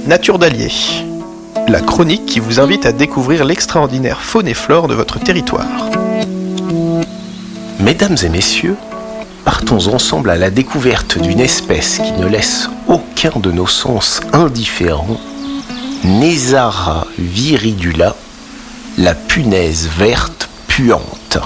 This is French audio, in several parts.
Nature d'Allier, la chronique qui vous invite à découvrir l'extraordinaire faune et flore de votre territoire. Mesdames et messieurs, partons ensemble à la découverte d'une espèce qui ne laisse aucun de nos sens indifférents, Neisara viridula, la punaise verte puante.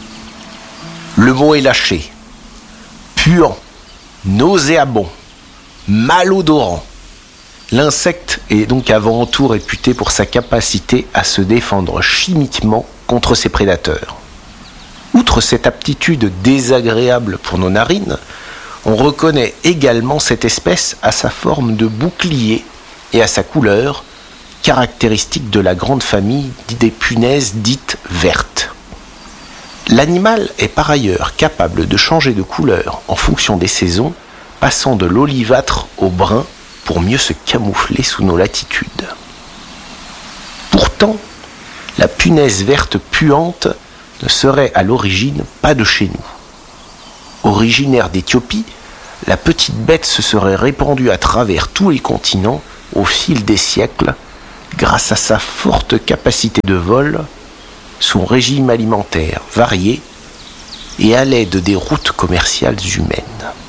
Le mot est lâché. Puant, nauséabond, malodorant. L'insecte est donc avant tout réputé pour sa capacité à se défendre chimiquement contre ses prédateurs. Outre cette aptitude désagréable pour nos narines, on reconnaît également cette espèce à sa forme de bouclier et à sa couleur, caractéristique de la grande famille des punaises dites vertes. L'animal est par ailleurs capable de changer de couleur en fonction des saisons, passant de l'olivâtre au brun pour mieux se camoufler sous nos latitudes. Pourtant, la punaise verte puante ne serait à l'origine pas de chez nous. Originaire d'Éthiopie, la petite bête se serait répandue à travers tous les continents au fil des siècles grâce à sa forte capacité de vol, son régime alimentaire varié et à l'aide des routes commerciales humaines.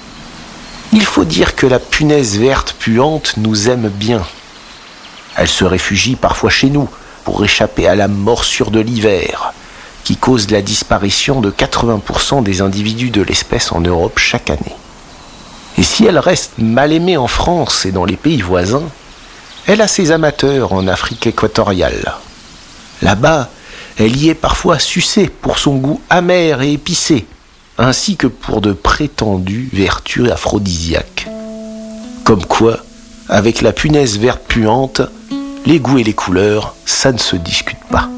Il faut dire que la punaise verte puante nous aime bien. Elle se réfugie parfois chez nous pour échapper à la morsure de l'hiver, qui cause la disparition de 80% des individus de l'espèce en Europe chaque année. Et si elle reste mal aimée en France et dans les pays voisins, elle a ses amateurs en Afrique équatoriale. Là-bas, elle y est parfois sucée pour son goût amer et épicé, ainsi que pour de prétendues vertus aphrodisiaques. Comme quoi, avec la punaise verte puante, les goûts et les couleurs, ça ne se discute pas.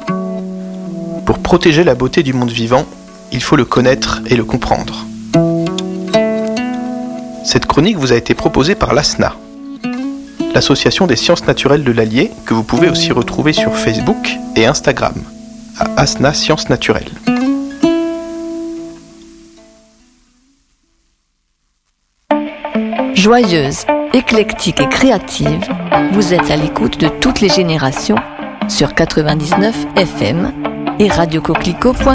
Pour protéger la beauté du monde vivant, il faut le connaître et le comprendre. Cette chronique vous a été proposée par l'ASNA, l'Association des sciences naturelles de l'Allier, que vous pouvez aussi retrouver sur Facebook et Instagram, à ASNA Sciences Naturelles. Joyeuse, éclectique et créative, vous êtes à l'écoute de toutes les générations sur 99 FM et radiocoquelicot.com.